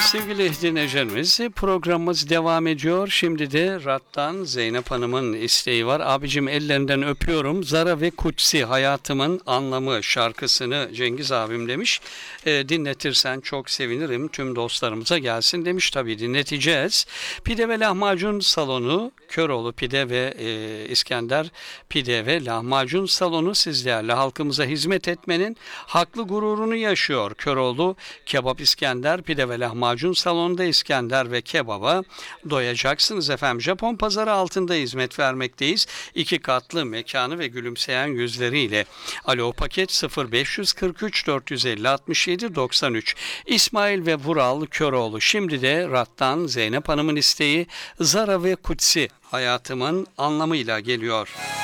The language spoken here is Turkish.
Sevgili dinleyicilerimiz, programımız devam ediyor. Şimdi de Rat'tan Zeynep Hanım'ın isteği var. Abicim ellerinden öpüyorum. Zara ve Kutsi Hayatımın Anlamı şarkısını Cengiz abim demiş. Dinletirsen çok sevinirim. Tüm dostlarımıza gelsin demiş. Tabii dinleteceğiz. Pide ve Lahmacun Salonu, Köroğlu Pide ve İskender Pide ve Lahmacun Salonu sizlerle halkımıza hizmet etmenin haklı gururunu yaşıyor. Köroğlu Kebap İskender Pide ve Lahmacun Salonunda İskender ve kebaba doyacaksınız efendim. Japon pazarı altında hizmet vermekteyiz. 2 katlı mekanı ve gülümseyen yüzleriyle. Alo paket 0543 450 67 93. İsmail ve Vural Köroğlu. Şimdi de Rat'tan Zeynep Hanım'ın isteği Zara ve Kutsi Hayatımın Anlamıyla geliyor.